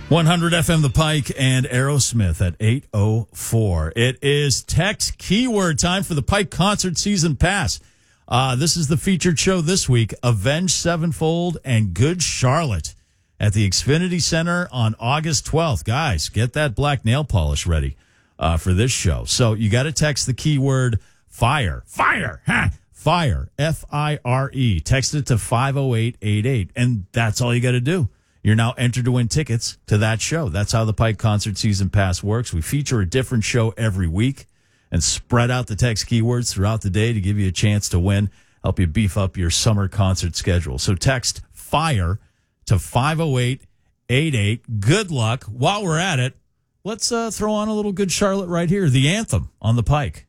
100 FM The Pike and Aerosmith at 8:04. It is text keyword time for the Pike Concert Season Pass. This is the featured show this week, Avenged Sevenfold and Good Charlotte at the Xfinity Center on August 12th. Guys, get that black nail polish ready for this show. So you got to text the keyword FIRE. Fire! Fire. F-I-R-E. Text it to 50888. And that's all you got to do. You're now entered to win tickets to that show. That's how the Pike Concert Season Pass works. We feature a different show every week and spread out the text keywords throughout the day to give you a chance to win, help you beef up your summer concert schedule. So text FIRE to 50888. Good luck. While we're at it, let's throw on a little Good Charlotte right here, the anthem on the Pike.